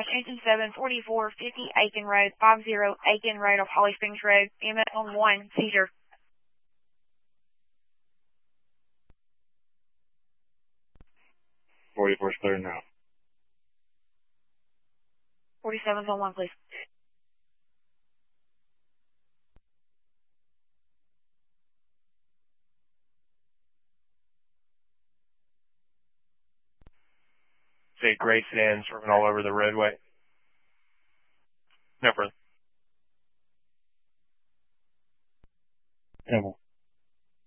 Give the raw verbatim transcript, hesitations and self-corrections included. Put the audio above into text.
eighty-seven forty-four fifty Aiken Road, five zero Aiken Road of Holly Springs Road, E M S on one, seizure. forty-four is clear now. forty-seven's on one, please. Say gray sand swerving all over the roadway. No further. Devil.